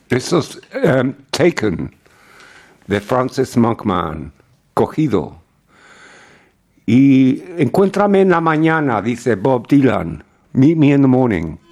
Eso es Taken, de Francis Monkman, cogido. Y encuéntrame en la mañana, dice Bob Dylan. Meet me in the morning.